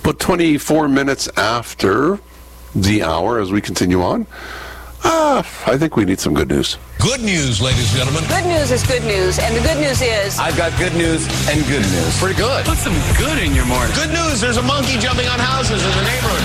But 24 minutes after the hour, as we continue on, I think we need some good news. Good news, ladies and gentlemen. Good news is good news, and the good news is... I've got good news and good news. Pretty good. Put some good in your morning. Good news, there's a monkey jumping on houses in the neighborhood.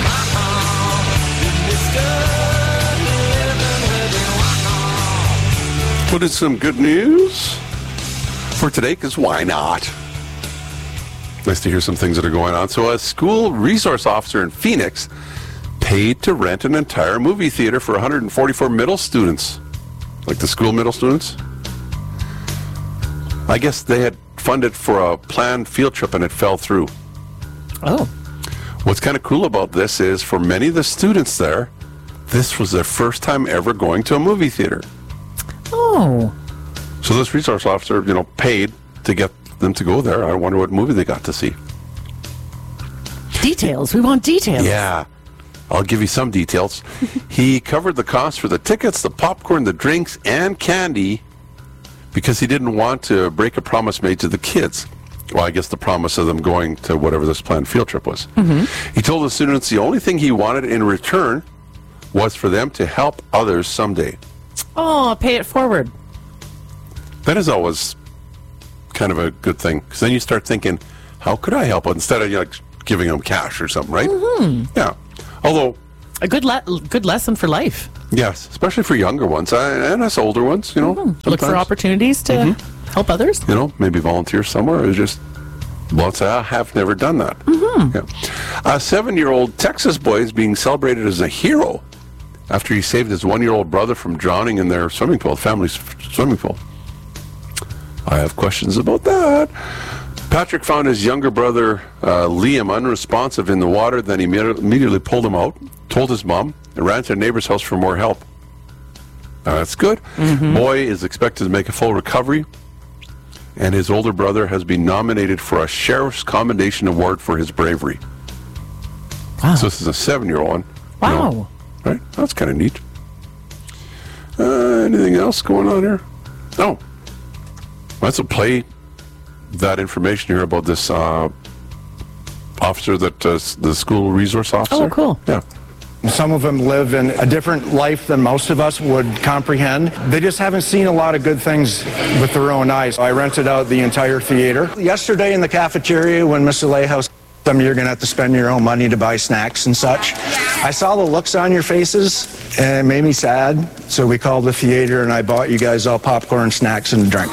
Put in some good news for today, because why not? Nice to hear some things that are going on. So a school resource officer in Phoenix paid to rent an entire movie theater for 144 middle students. Like the school middle students. I guess they had funded for a planned field trip and it fell through. Oh. What's kind of cool about this is for many of the students there, this was their first time ever going to a movie theater. Oh. So this resource officer, paid to get them to go there. I wonder what movie they got to see. Details. We want details. Yeah. I'll give you some details. He covered the cost for the tickets, the popcorn, the drinks, and candy because he didn't want to break a promise made to the kids. Well, I guess the promise of them going to whatever this planned field trip was. Mm-hmm. He told the students the only thing he wanted in return was for them to help others someday. Oh, pay it forward. That is always kind of a good thing, because then you start thinking, how could I help? Instead of giving them cash or something, right? Mm-hmm. Yeah. Although a good lesson for life. Yes, especially for younger ones and us older ones. Look for opportunities to help others. Maybe volunteer somewhere. Or just say, I have never done that. Mm-hmm. Yeah. A 7-year-old Texas boy is being celebrated as a hero after he saved his 1-year-old brother from drowning in their swimming pool, family's swimming pool. I have questions about that. Patrick found his younger brother, Liam, unresponsive in the water. Then he immediately pulled him out, told his mom, and ran to a neighbor's house for more help. That's good. Mm-hmm. Boy is expected to make a full recovery, and his older brother has been nominated for a Sheriff's Commendation Award for his bravery. Wow. So this is a 7-year-old one. Wow. Right? That's kind of neat. Anything else going on here? No. Let's play that information here about this officer, that the school resource officer. Oh, cool. Yeah. Some of them live in a different life than most of us would comprehend. They just haven't seen a lot of good things with their own eyes. I rented out the entire theater. Yesterday in the cafeteria when Miss Alejo, some of you are going to have to spend your own money to buy snacks and such. I saw the looks on your faces and it made me sad. So we called the theater and I bought you guys all popcorn, snacks, and a drink.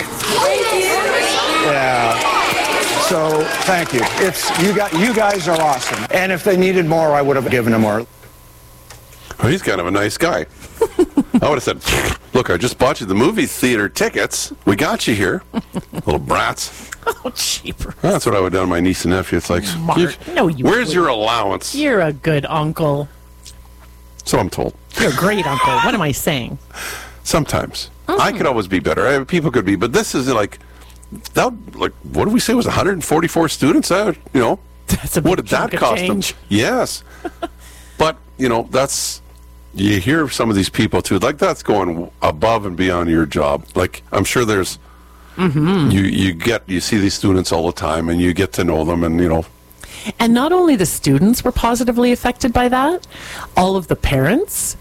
Yeah. So thank you. You guys are awesome. And if they needed more, I would have given them more. Well, he's kind of a nice guy. I would have said, look, I just bought you the movie theater tickets. We got you here. Little brats. Oh, cheaper. That's what I would have done to my niece and nephew. It's like, Mark, where's wouldn't. your allowance? You're a good uncle. So I'm told. You're a great uncle. What am I saying? Sometimes. I could always be better. People could be. But this is what did we say was 144 students? That's a big what did that cost them? Yes. But, that's... You hear some of these people, too. Like, that's going above and beyond your job. Like, I'm sure there's... Mm-hmm. You see these students all the time, and you get to know them, and, And not only the students were positively affected by that, all of the parents,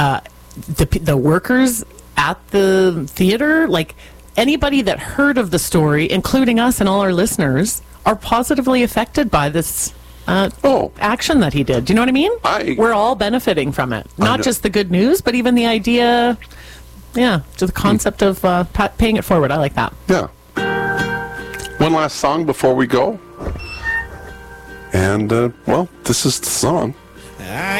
the workers at the theater, like, anybody that heard of the story, including us and all our listeners, are positively affected by this... action that he did. Do you know what I mean? We're all benefiting from it. Not just the good news, but even the idea, to the concept of paying it forward. I like that. Yeah. One last song before we go. And, this is the song.